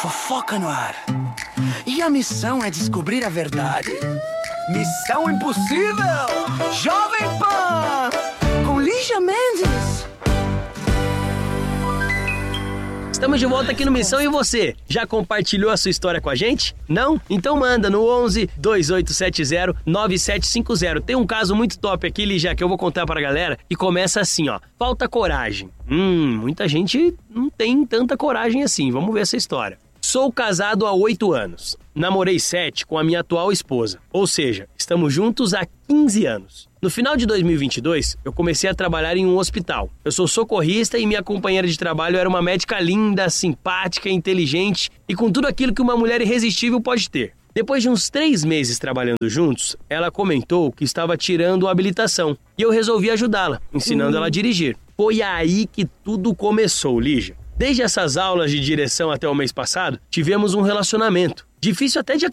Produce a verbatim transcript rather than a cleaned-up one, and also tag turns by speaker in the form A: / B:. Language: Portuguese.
A: Fofoca no ar. E a missão é descobrir a verdade. Missão Impossível! Jovem Pan! Com Lígia Mendes.
B: Estamos de volta aqui no Missão e você? Já compartilhou a sua história com a gente? Não? Então manda no onze, dois oito sete zero, nove sete cinco zero. Tem um caso muito top aqui, Lígia, que eu vou contar pra galera e começa assim, ó. Falta coragem. Hum, muita gente não tem tanta coragem assim. Vamos ver essa história. Sou casado há oito anos. Namorei sete com a minha atual esposa. Ou seja, estamos juntos há quinze anos. No final de dois mil e vinte e dois, eu comecei a trabalhar em um hospital. Eu sou socorrista e minha companheira de trabalho era uma médica linda, simpática, inteligente e com tudo aquilo que uma mulher irresistível pode ter. Depois de uns três meses trabalhando juntos, ela comentou que estava tirando a habilitação e eu resolvi ajudá-la, ensinando ela a dirigir. Foi aí que tudo começou, Lígia. Desde essas aulas de direção até o mês passado, tivemos um relacionamento. Difícil até de